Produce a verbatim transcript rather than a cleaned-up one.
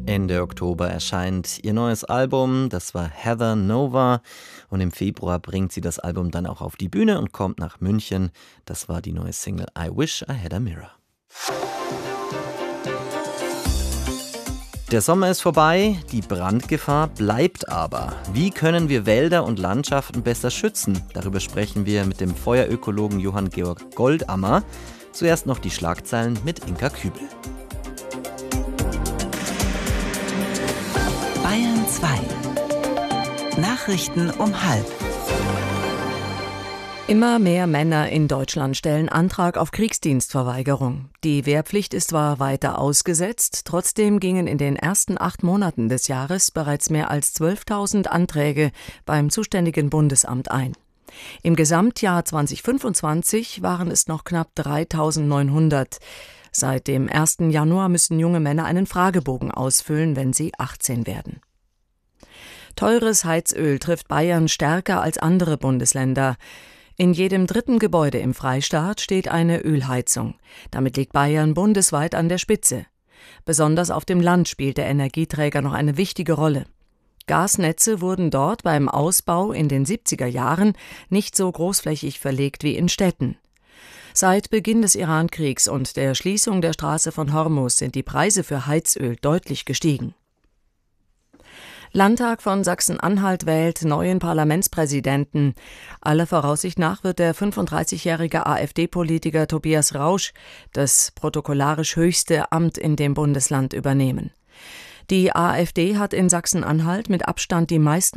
Ende Oktober erscheint ihr neues Album, das war Heather Nova, und im Februar bringt sie das Album dann auch auf die Bühne und kommt nach München. Das war die neue Single I Wish I Had a Mirror. Der Sommer ist vorbei, die Brandgefahr bleibt aber. Wie können wir Wälder und Landschaften besser schützen? Darüber sprechen wir mit dem Feuerökologen Johann Georg Goldammer. Zuerst noch die Schlagzeilen mit Inka Kübel. Bayern zwei. Nachrichten um halb. Immer mehr Männer in Deutschland stellen Antrag auf Kriegsdienstverweigerung. Die Wehrpflicht ist zwar weiter ausgesetzt, trotzdem gingen in den ersten acht Monaten des Jahres bereits mehr als zwölftausend Anträge beim zuständigen Bundesamt ein. Im Gesamtjahr zweitausendfünfundzwanzig waren es noch knapp dreitausendneunhundert. Seit dem ersten Januar müssen junge Männer einen Fragebogen ausfüllen, wenn sie achtzehn werden. Teures Heizöl trifft Bayern stärker als andere Bundesländer. In jedem dritten Gebäude im Freistaat steht eine Ölheizung. Damit liegt Bayern bundesweit an der Spitze. Besonders auf dem Land spielt der Energieträger noch eine wichtige Rolle. Gasnetze wurden dort beim Ausbau in den siebziger Jahren nicht so großflächig verlegt wie in Städten. Seit Beginn des Irankriegs und der Schließung der Straße von Hormuz sind die Preise für Heizöl deutlich gestiegen. Landtag von Sachsen-Anhalt wählt neuen Parlamentspräsidenten. Aller Voraussicht nach wird der fünfunddreißigjährige AfD-Politiker Tobias Rausch das protokollarisch höchste Amt in dem Bundesland übernehmen. Die AfD hat in Sachsen-Anhalt mit Abstand die meisten